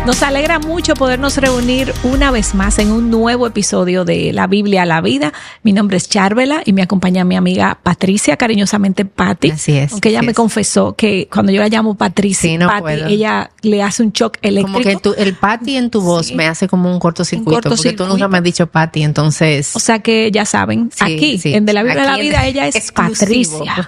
Nos alegra mucho podernos reunir una vez más en un nuevo episodio de La Biblia a la Vida. Mi nombre es Charvela y me acompaña mi amiga Patricia, cariñosamente Patti. Así es. Aunque ella me confesó que cuando yo la llamo Patricia, sí, no Patti, puedo. Ella le hace un shock eléctrico. Como que el Patti en tu voz me hace como un cortocircuito, porque tú nunca me has dicho Patti, entonces... O sea que ya saben, aquí, en De la Biblia a la Vida, ella es exclusivo. Patricia.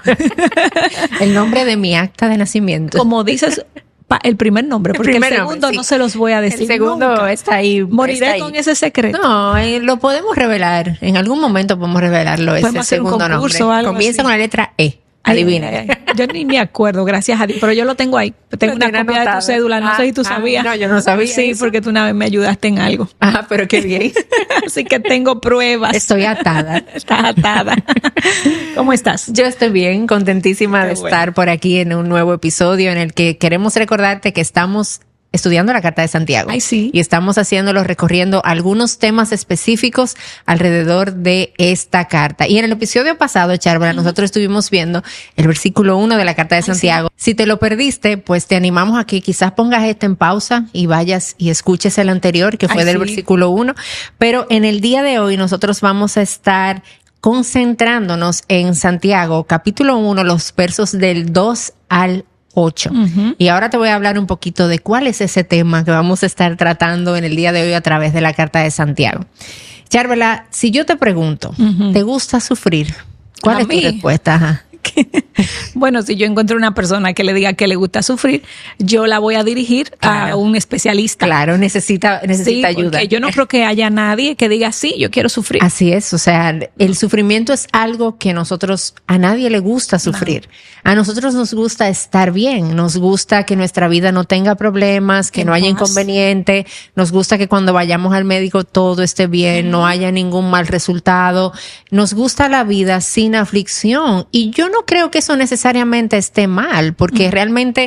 El nombre de mi acta de nacimiento. Como dices... el primer nombre, porque el segundo nombre, sí. No se los voy a decir. El segundo nunca. está ahí. Moriré está con ahí. ese secreto. No, lo podemos revelar. En algún momento podemos revelarlo, podemos ese hacer segundo un concurso nombre. O algo Comienza así. con la letra E. Adivina. Yo ni me acuerdo, gracias a Dios, pero yo lo tengo ahí. Tengo una copia de tu cédula, no sé si tú sabías. No, yo no sabía. Sí, eso. porque tú una vez me ayudaste en algo. Ah, pero qué bien. Así que tengo pruebas. Estoy atada. Estás atada. ¿Cómo estás? Yo estoy bien, contentísima Qué de bueno. estar por aquí en un nuevo episodio en el que queremos recordarte que estamos estudiando la Carta de Santiago. Ay, sí. Y estamos haciéndolo recorriendo algunos temas específicos alrededor de esta carta. Y en el episodio pasado, Charvela, nosotros estuvimos viendo el versículo 1 de la Carta de Santiago. Sí. Si te lo perdiste, pues te animamos a que quizás pongas este en pausa y vayas y escuches el anterior, que fue del versículo 1. Pero en el día de hoy nosotros vamos a estar concentrándonos en Santiago, capítulo 1, los versos del 2 al 8. Y ahora te voy a hablar un poquito de cuál es ese tema que vamos a estar tratando en el día de hoy a través de la Carta de Santiago. Charvela, si yo te pregunto, ¿te gusta sufrir? ¿Cuál es tu respuesta? Ajá. Bueno, si yo encuentro una persona que le diga que le gusta sufrir, yo la voy a dirigir a un especialista. Claro, necesita ayuda. Porque yo no creo que haya nadie que diga, sí, yo quiero sufrir. Así es, o sea, el sufrimiento es algo que a nadie le gusta sufrir. No. A nosotros nos gusta estar bien, nos gusta que nuestra vida no tenga problemas, que no haya inconveniente, nos gusta que cuando vayamos al médico todo esté bien, no haya ningún mal resultado, nos gusta la vida sin aflicción. Y yo no creo que eso necesariamente esté mal, porque realmente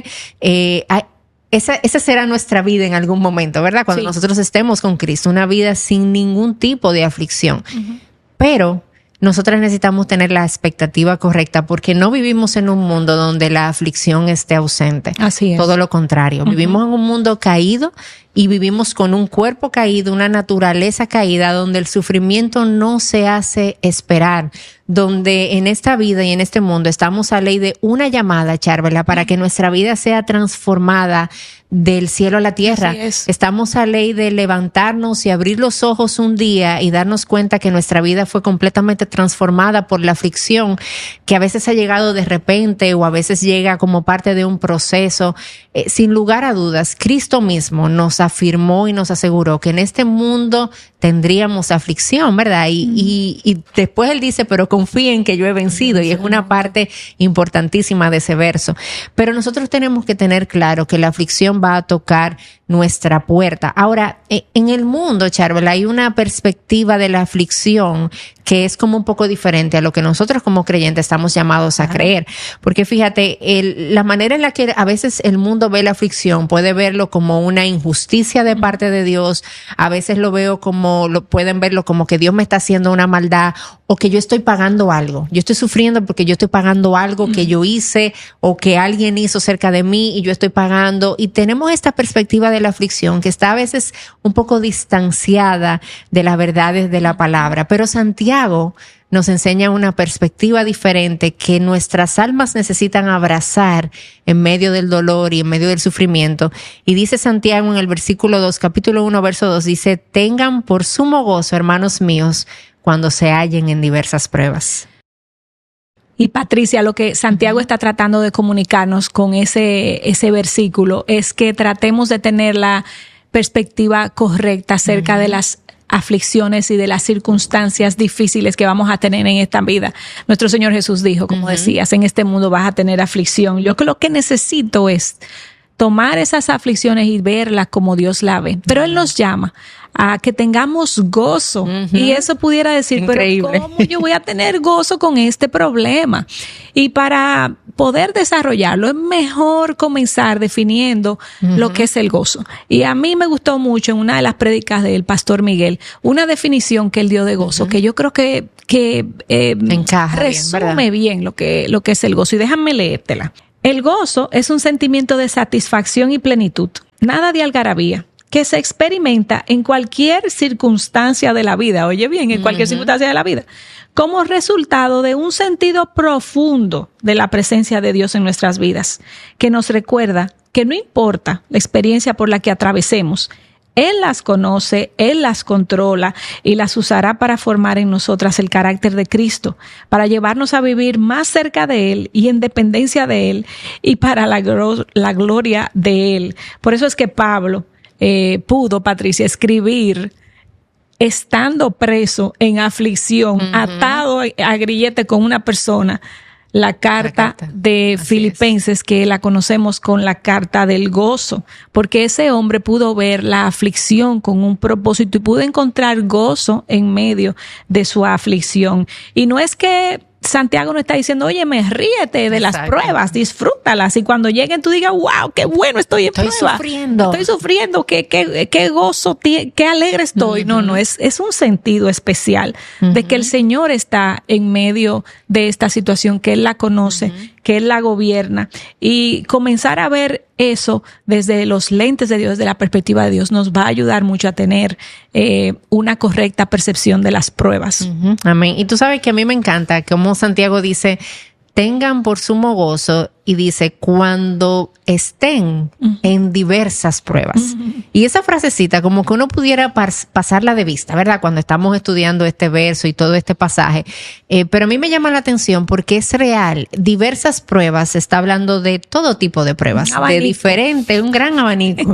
esa será nuestra vida en algún momento, ¿verdad? Cuando nosotros estemos con Cristo, una vida sin ningún tipo de aflicción. Pero nosotras necesitamos tener la expectativa correcta porque no vivimos en un mundo donde la aflicción esté ausente. Así es. Todo lo contrario. Vivimos en un mundo caído y vivimos con un cuerpo caído, una naturaleza caída donde el sufrimiento no se hace esperar, donde en esta vida y en este mundo estamos a ley de una llamada, Charvela, para que nuestra vida sea transformada del cielo a la tierra. Estamos a ley de levantarnos y abrir los ojos un día y darnos cuenta que nuestra vida fue completamente transformada por la aflicción que a veces ha llegado de repente o a veces llega como parte de un proceso. Sin lugar a dudas, Cristo mismo nos afirmó y nos aseguró que en este mundo tendríamos aflicción, ¿verdad? Y después él dice, pero confíen que yo he vencido, y es una parte importantísima de ese verso. Pero nosotros tenemos que tener claro que la aflicción va a tocar nuestra puerta. Ahora, en el mundo, Charvela, hay una perspectiva de la aflicción que es como un poco diferente a lo que nosotros como creyentes estamos llamados a creer. Porque fíjate, la manera en la que a veces el mundo ve la aflicción puede verlo como una injusticia de parte de Dios, a veces pueden verlo como que Dios me está haciendo una maldad o que yo estoy pagando algo. Yo estoy sufriendo porque yo estoy pagando algo que yo hice o que alguien hizo cerca de mí y yo estoy pagando. Y tenemos esta perspectiva de la aflicción que está a veces un poco distanciada de las verdades de la palabra. Pero Santiago nos enseña una perspectiva diferente que nuestras almas necesitan abrazar en medio del dolor y en medio del sufrimiento. Y dice Santiago en el versículo 2, capítulo 1, verso 2, dice, tengan por sumo gozo, hermanos míos, cuando se hallen en diversas pruebas. Y Patricia, lo que Santiago está tratando de comunicarnos con ese versículo es que tratemos de tener la perspectiva correcta acerca de las aflicciones y de las circunstancias difíciles que vamos a tener en esta vida. Nuestro Señor Jesús dijo, como decías, en este mundo vas a tener aflicción. Yo lo que necesito es tomar esas aflicciones y verlas como Dios la ve. Pero Él nos llama a que tengamos gozo. Y eso pudiera decir, increíble. Pero ¿cómo yo voy a tener gozo con este problema? Y para poder desarrollarlo es mejor comenzar definiendo lo que es el gozo. Y a mí me gustó mucho en una de las prédicas del pastor Miguel, una definición que él dio de gozo, que yo creo que encaja resume bien lo que es el gozo. Y déjame leértela. El gozo es un sentimiento de satisfacción y plenitud, nada de algarabía, que se experimenta en cualquier circunstancia de la vida, oye bien, en cualquier circunstancia de la vida, como resultado de un sentido profundo de la presencia de Dios en nuestras vidas, que nos recuerda que no importa la experiencia por la que atravesemos, Él las conoce, Él las controla y las usará para formar en nosotras el carácter de Cristo, para llevarnos a vivir más cerca de Él y en dependencia de Él y para la gloria de Él. Por eso es que Pablo pudo, Patricia, escribir estando preso en aflicción, atado a grillete con una persona, la carta de Filipenses, que la conocemos con la carta del gozo, porque ese hombre pudo ver la aflicción con un propósito y pudo encontrar gozo en medio de su aflicción. Y no es que Santiago nos está diciendo, oye, ríete de las pruebas, disfrútalas, y cuando lleguen tú digas, wow, qué bueno estoy en prueba. Estoy sufriendo, qué gozo, qué alegre estoy. No, es un sentido especial de que el Señor está en medio de esta situación, que Él la conoce, que Él la gobierna, y comenzar a ver eso desde los lentes de Dios, desde la perspectiva de Dios, nos va a ayudar mucho a tener una correcta percepción de las pruebas. Amén. Y tú sabes que a mí me encanta como Santiago dice, tengan por sumo gozo, y dice, cuando estén en diversas pruebas. Y esa frasecita, como que uno pudiera pasarla de vista, ¿verdad? Cuando estamos estudiando este verso y todo este pasaje. Pero a mí me llama la atención porque es real. Diversas pruebas, se está hablando de todo tipo de pruebas. De diferente, un gran abanico.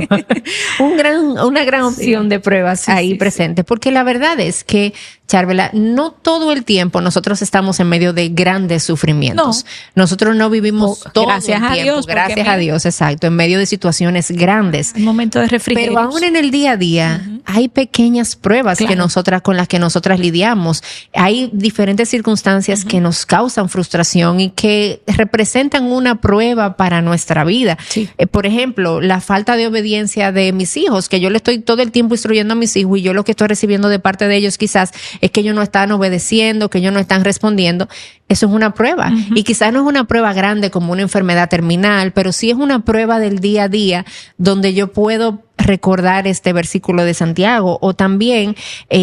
Una gran opción de pruebas ahí presentes. Porque la verdad es que, Charvela, no todo el tiempo nosotros estamos en medio de grandes sufrimientos. Nosotros no vivimos todo gracias el tiempo, gracias a Dios, exacto, en medio de situaciones grandes. Un momento de refrigerio. Pero aún en el día a día hay pequeñas pruebas con las que nosotras lidiamos. Hay diferentes circunstancias que nos causan frustración y que representan una prueba para nuestra vida. Por ejemplo, la falta de obediencia de mis hijos, que yo le estoy todo el tiempo instruyendo a mis hijos y yo lo que estoy recibiendo de parte de ellos quizás es que ellos no están obedeciendo, que ellos no están respondiendo. Eso es una prueba. Y quizás no es una prueba grande como una enfermedad terminal, pero sí es una prueba del día a día donde yo puedo recordar este versículo de Santiago, o también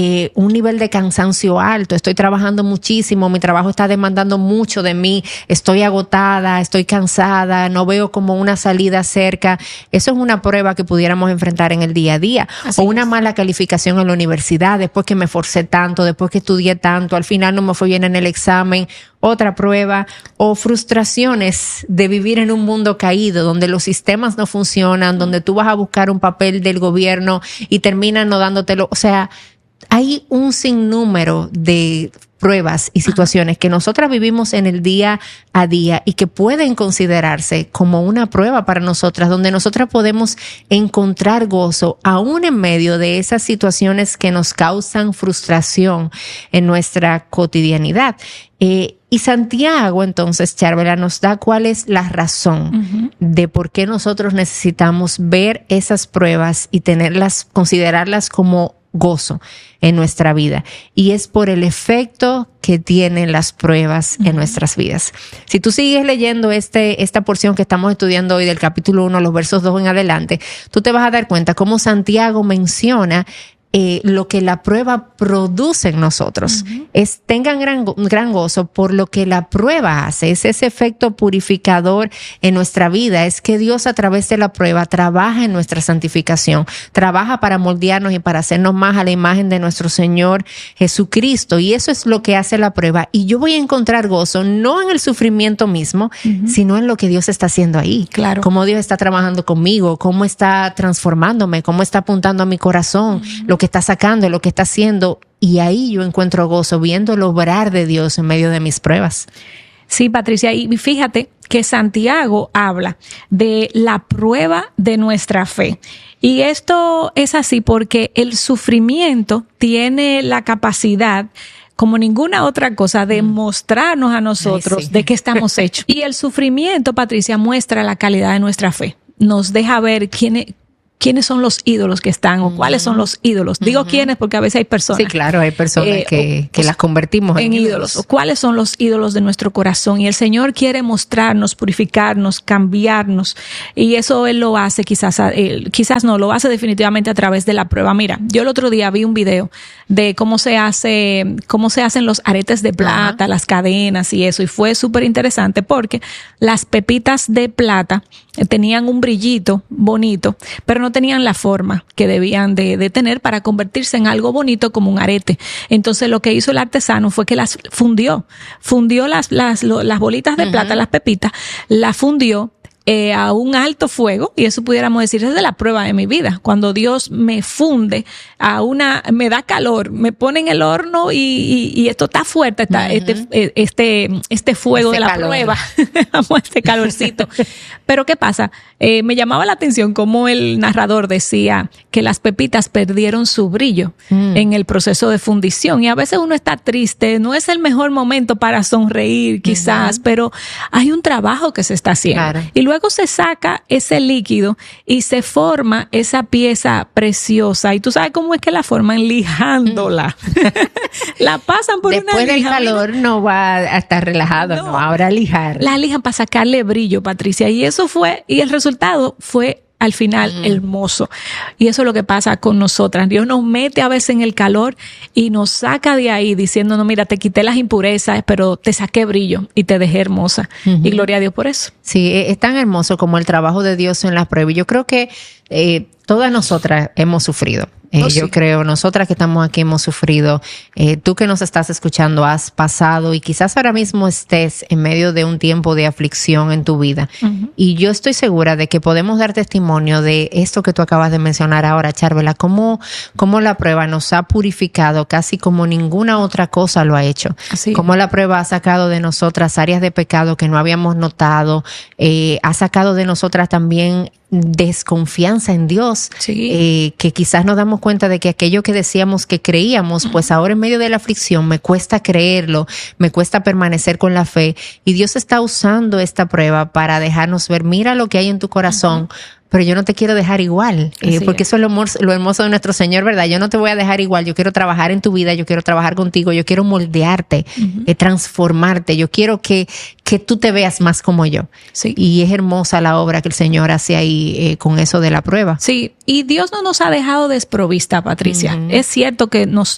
un nivel de cansancio alto. Estoy trabajando muchísimo, mi trabajo está demandando mucho de mí, estoy agotada, estoy cansada, no veo como una salida cerca. Eso es una prueba que pudiéramos enfrentar en el día a día. Así o una mala calificación en la universidad, después que me forcé tanto, después que estudié tanto, al final no me fue bien en el examen. Otra prueba, o frustraciones de vivir en un mundo caído, donde los sistemas no funcionan, donde tú vas a buscar un papel del gobierno y terminan no dándotelo. O sea, hay un sinnúmero de pruebas y situaciones que nosotras vivimos en el día a día y que pueden considerarse como una prueba para nosotras, donde nosotras podemos encontrar gozo aún en medio de esas situaciones que nos causan frustración en nuestra cotidianidad. Y Santiago, entonces, Charvela, nos da cuál es la razón de por qué nosotros necesitamos ver esas pruebas y considerarlas como gozo en nuestra vida. Y es por el efecto que tienen las pruebas en nuestras vidas. Si tú sigues leyendo esta porción que estamos estudiando hoy del capítulo 1, los versos 2 en adelante, tú te vas a dar cuenta cómo Santiago menciona lo que la prueba produce en nosotros. Tengan gran gozo por lo que la prueba hace. Es ese efecto purificador en nuestra vida. Es que Dios a través de la prueba trabaja en nuestra santificación. Trabaja para moldearnos y para hacernos más a la imagen de nuestro Señor Jesucristo. Y eso es lo que hace la prueba. Y yo voy a encontrar gozo no en el sufrimiento mismo, sino en lo que Dios está haciendo ahí. Claro. Cómo Dios está trabajando conmigo, cómo está transformándome, cómo está apuntando a mi corazón, lo que está sacando, lo que está haciendo, y ahí yo encuentro gozo viendo el obrar de Dios en medio de mis pruebas. Sí, Patricia, y fíjate que Santiago habla de la prueba de nuestra fe. Y esto es así porque el sufrimiento tiene la capacidad, como ninguna otra cosa, de mostrarnos a nosotros de qué estamos hechos. Y el sufrimiento, Patricia, muestra la calidad de nuestra fe. Nos deja ver quiénes son los ídolos que están o cuáles son los ídolos. Digo quiénes porque a veces hay personas. Sí, claro, hay personas que las convertimos en ídolos. O cuáles son los ídolos de nuestro corazón. Y el Señor quiere mostrarnos, purificarnos, cambiarnos. Y eso Él lo hace quizás no, lo hace definitivamente a través de la prueba. Mira, yo el otro día vi un video de cómo se hacen los aretes de plata, las cadenas y eso. Y fue súper interesante porque las pepitas de plata tenían un brillito bonito, pero no tenían la forma que debían de tener para convertirse en algo bonito como un arete. Entonces lo que hizo el artesano fue que las fundió las bolitas de plata, las pepitas, las fundió a un alto fuego, y eso pudiéramos decir, es de la prueba de mi vida. Cuando Dios me funde me da calor, me pone en el horno y esto está fuerte, este fuego de la prueba, este calorcito. Pero ¿qué pasa? Me llamaba la atención cómo el narrador decía que las pepitas perdieron su brillo en el proceso de fundición, y a veces uno está triste, no es el mejor momento para sonreír quizás, pero hay un trabajo que se está haciendo. Claro. Y luego se saca ese líquido y se forma esa pieza preciosa. Y tú sabes cómo es que la forman, lijándola. La pasan por después una lija. Después del calor no va a estar relajado, no, ahora lijar. La lijan para sacarle brillo, Patricia. Y eso fue, y el resultado fue al final hermoso. Y eso es lo que pasa con nosotras. Dios nos mete a veces en el calor y nos saca de ahí diciéndonos, mira, te quité las impurezas, pero te saqué brillo y te dejé hermosa. Y gloria a Dios por eso. Sí, es tan hermoso como el trabajo de Dios en las pruebas. Yo creo que todas nosotras hemos sufrido. Yo creo, nosotras que estamos aquí hemos sufrido. Tú que nos estás escuchando has pasado y quizás ahora mismo estés en medio de un tiempo de aflicción en tu vida. Y yo estoy segura de que podemos dar testimonio de esto que tú acabas de mencionar ahora, Charvela, cómo la prueba nos ha purificado casi como ninguna otra cosa lo ha hecho. Así. Cómo la prueba ha sacado de nosotras áreas de pecado que no habíamos notado, ha sacado de nosotras también desconfianza en Dios, que quizás nos damos cuenta de que aquello que decíamos que creíamos, pues ahora en medio de la aflicción me cuesta creerlo, me cuesta permanecer con la fe, y Dios está usando esta prueba para dejarnos ver, mira lo que hay en tu corazón, pero yo no te quiero dejar igual, porque eso es lo hermoso de nuestro Señor, ¿verdad? Yo no te voy a dejar igual, yo quiero trabajar en tu vida, yo quiero trabajar contigo, yo quiero moldearte, transformarte, yo quiero que tú te veas más como yo. Sí. Y es hermosa la obra que el Señor hace ahí con eso de la prueba. Sí, y Dios no nos ha dejado desprovista, Patricia. Es cierto que nos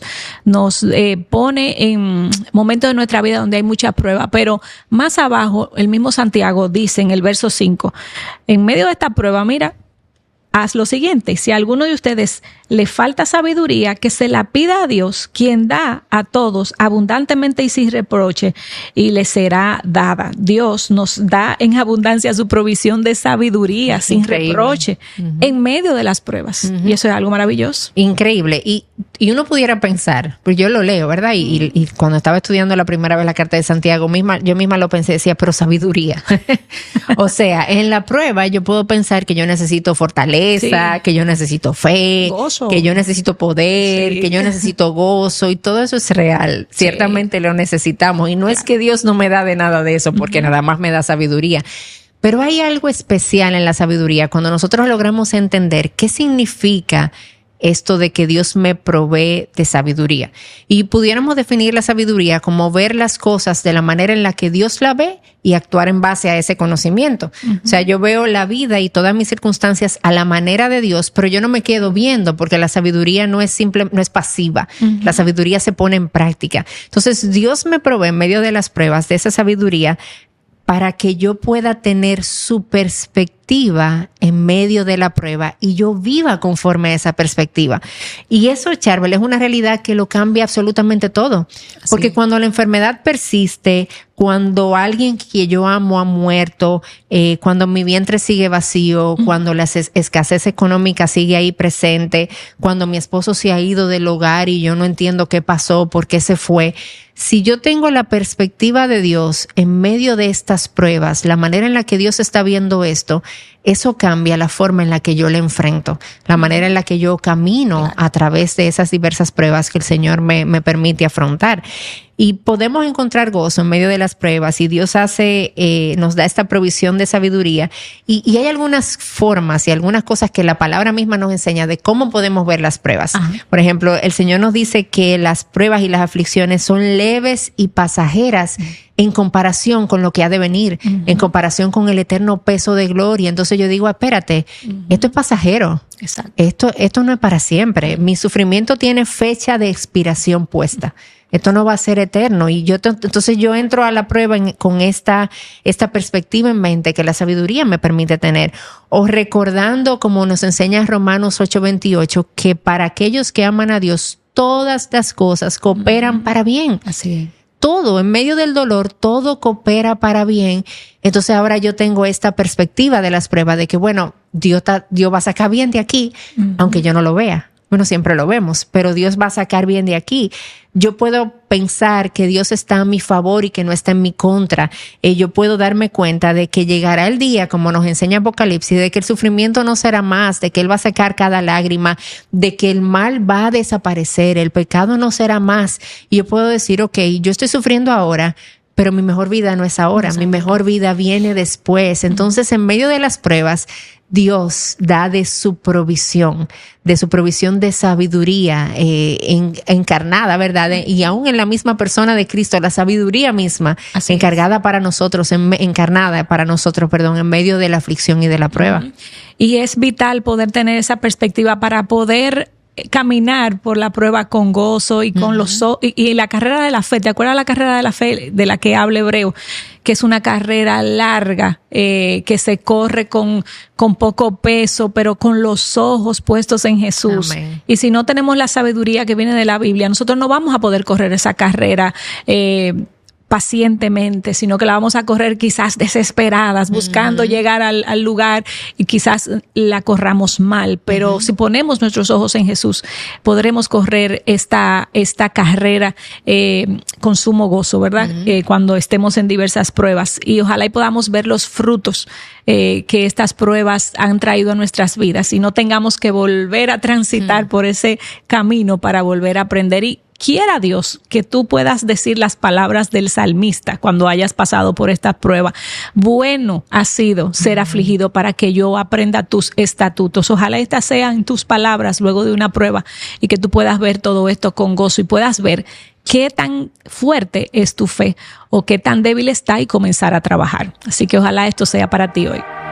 pone en momentos de nuestra vida donde hay mucha prueba, pero más abajo, el mismo Santiago dice en el verso 5, en medio de esta prueba, mira, haz lo siguiente: si a alguno de ustedes le falta sabiduría, que se la pida a Dios, quien da a todos abundantemente y sin reproche, y le será dada. Dios nos da en abundancia su provisión de sabiduría sin reproche en medio de las pruebas. Y eso es algo maravilloso. Increíble. Y uno pudiera pensar, pues yo lo leo, ¿verdad? Y cuando estaba estudiando la primera vez la carta de Santiago, yo misma lo pensé, decía, pero sabiduría. O sea, en la prueba yo puedo pensar que yo necesito fortaleza, que yo necesito fe, gozo, que yo necesito poder, que yo necesito gozo, y todo eso es real. Ciertamente lo necesitamos. Y no es que Dios no me da de nada de eso, porque nada más me da sabiduría. Pero hay algo especial en la sabiduría cuando nosotros logramos entender qué significa esto de que Dios me provee de sabiduría. Y pudiéramos definir la sabiduría como ver las cosas de la manera en la que Dios la ve y actuar en base a ese conocimiento. O sea, yo veo la vida y todas mis circunstancias a la manera de Dios, pero yo no me quedo viendo, porque la sabiduría no es simple, no es pasiva. La sabiduría se pone en práctica. Entonces, Dios me provee en medio de las pruebas de esa sabiduría para que yo pueda tener su perspectiva en medio de la prueba y yo viva conforme a esa perspectiva. Y eso, Charvel, es una realidad que lo cambia absolutamente todo. Porque cuando la enfermedad persiste, cuando alguien que yo amo ha muerto, cuando mi vientre sigue vacío, cuando la escasez económica sigue ahí presente, cuando mi esposo se ha ido del hogar y yo no entiendo qué pasó, por qué se fue. Si yo tengo la perspectiva de Dios en medio de estas pruebas, la manera en la que Dios está viendo esto, eso cambia la forma en la que yo le enfrento, la manera en la que yo camino a través de esas diversas pruebas que el Señor me permite afrontar. Y podemos encontrar gozo en medio de las pruebas, y Dios nos da esta provisión de sabiduría. Y hay algunas formas y algunas cosas que la palabra misma nos enseña de cómo podemos ver las pruebas. Ajá. Por ejemplo, el Señor nos dice que las pruebas y las aflicciones son leves y pasajeras en comparación con lo que ha de venir, en comparación con el eterno peso de gloria. Entonces yo digo, espérate, esto es pasajero. Exacto. Esto no es para siempre. Mi sufrimiento tiene fecha de expiración puesta. Esto no va a ser eterno. Y entonces yo entro a la prueba con esta perspectiva en mente que la sabiduría me permite tener. O recordando, como nos enseña Romanos 8:28, que para aquellos que aman a Dios, todas las cosas cooperan para bien. Así es. Todo, en medio del dolor, todo coopera para bien. Entonces ahora yo tengo esta perspectiva de las pruebas de que, bueno, Dios va a sacar bien de aquí, aunque yo no lo vea. Bueno, siempre lo vemos, pero Dios va a sacar bien de aquí. Yo puedo pensar que Dios está a mi favor y que no está en mi contra. Yo puedo darme cuenta de que llegará el día, como nos enseña Apocalipsis, de que el sufrimiento no será más, de que Él va a sacar cada lágrima, de que el mal va a desaparecer, el pecado no será más. Y yo puedo decir, ok, yo estoy sufriendo ahora, pero mi mejor vida no es ahora, mi mejor vida viene después. Entonces, en medio de las pruebas, Dios da de su provisión de sabiduría encarnada, ¿verdad? Y aún en la misma persona de Cristo, la sabiduría misma encargada para nosotros, encarnada para nosotros, en medio de la aflicción y de la prueba. Y es vital poder tener esa perspectiva para poder caminar por la prueba con gozo y con y la carrera de la fe. ¿Te acuerdas la carrera de la fe de la que habla Hebreo? Que es una carrera larga, que se corre con poco peso, pero con los ojos puestos en Jesús. Amén. Y si no tenemos la sabiduría que viene de la Biblia, nosotros no vamos a poder correr esa carrera pacientemente, sino que la vamos a correr quizás desesperadas, buscando llegar al lugar, y quizás la corramos mal. Pero si ponemos nuestros ojos en Jesús, podremos correr esta carrera con sumo gozo, ¿verdad? Cuando estemos en diversas pruebas, y ojalá y podamos ver los frutos que estas pruebas han traído a nuestras vidas, y no tengamos que volver a transitar por ese camino para volver a aprender. Y quiera Dios que tú puedas decir las palabras del salmista cuando hayas pasado por esta prueba. Bueno ha sido ser afligido para que yo aprenda tus estatutos. Ojalá estas sean tus palabras luego de una prueba, y que tú puedas ver todo esto con gozo y puedas ver qué tan fuerte es tu fe o qué tan débil está, y comenzar a trabajar. Así que ojalá esto sea para ti hoy.